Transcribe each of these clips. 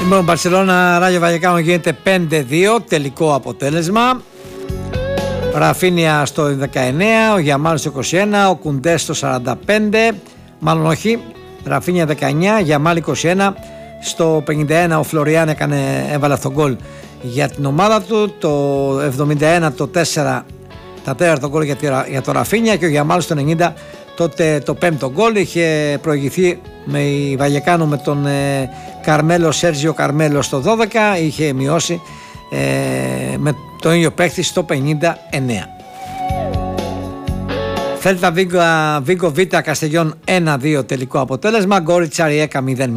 Λοιπόν, Μπαρσελόνα Ράγιο Βαγεκάνο γίνεται 5-2 τελικό αποτέλεσμα. Ραφίνια στο 19, ο Γιαμάλ στο 21, ο Κουντέ στο 45, μάλλον όχι, Ραφίνια 19, Γιαμάλ 21, στο 51 ο Φλωριάν έβαλε αυτό γκολ για την ομάδα του, το 71 το 4 τα τέταρτο γκολ για το Ραφίνια και ο Γιαμάλ στο 90 τότε το πέμπτο γκολ. Είχε προηγηθεί με η Βαγεκάνο με τον Καρμέλο, Σέρζιο Καρμέλο στο 12, είχε μειώσει με τον ίδιο παίχτη στο 59. Θέλτα Βίγκο Β Καστεγιόν 1-2 τελικό αποτέλεσμα. Γκόριτσαρ Ριέκα 0-0.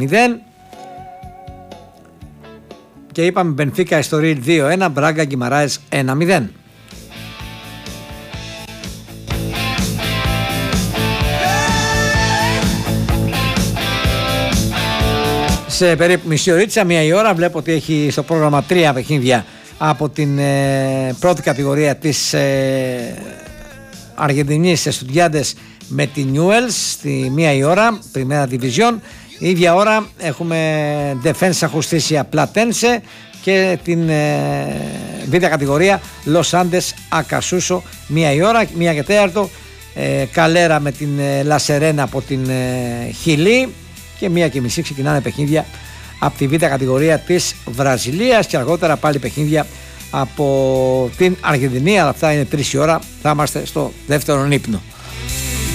Και είπαμε Μπενφίκα Εστορίλ 2-1, Μπράγκα Γκιμαράες 1-0. Σε περίπου μισή ωρίτσα, μία η ώρα. Βλέπω ότι έχει στο πρόγραμμα 3 παιχνίδια από την πρώτη κατηγορία της Αργεντινής Εστουντιάντες με τη Νιούελς στη μία η ώρα, Πριμέρα Division. Η ίδια ώρα έχουμε Defensa Justicia Platense και την β' κατηγορία Los Andes Acasuso μία η ώρα, μία και τέταρτο Καλέρα με την Λασερένα από την Χιλή και μία και μισή ξεκινάνε παιχνίδια από τη β' κατηγορία της Βραζιλίας και αργότερα πάλι παιχνίδια από την Αργεντινή, αλλά αυτά είναι 3 η ώρα, θα είμαστε στο δεύτερο ύπνο.